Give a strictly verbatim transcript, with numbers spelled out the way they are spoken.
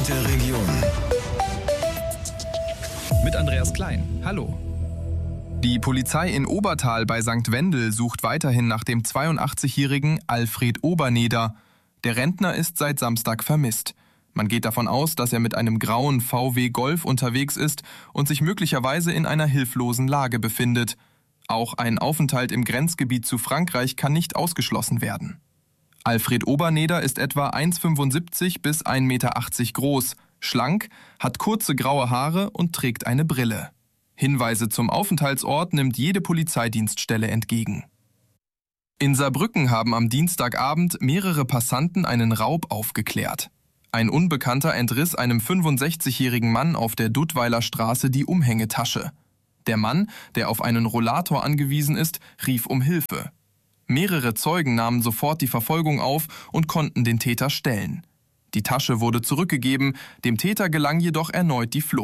Punkt der Region. Mit Andreas Klein. Hallo. Die Polizei in Obertal bei Sankt Wendel sucht weiterhin nach dem zweiundachtzig-jährigen Alfred Oberneder. Der Rentner ist seit Samstag vermisst. Man geht davon aus, dass er mit einem grauen V W Golf unterwegs ist und sich möglicherweise in einer hilflosen Lage befindet. Auch ein Aufenthalt im Grenzgebiet zu Frankreich kann nicht ausgeschlossen werden. Alfred Oberneder ist etwa eins Komma fünfundsiebzig bis ein Meter achtzig groß, schlank, hat kurze graue Haare und trägt eine Brille. Hinweise zum Aufenthaltsort nimmt jede Polizeidienststelle entgegen. In Saarbrücken haben am Dienstagabend mehrere Passanten einen Raub aufgeklärt. Ein Unbekannter entriss einem fünfundsechzigjährigen Mann auf der Duttweiler Straße die Umhängetasche. Der Mann, der auf einen Rollator angewiesen ist, rief um Hilfe. Mehrere Zeugen nahmen sofort die Verfolgung auf und konnten den Täter stellen. Die Tasche wurde zurückgegeben, dem Täter gelang jedoch erneut die Flucht.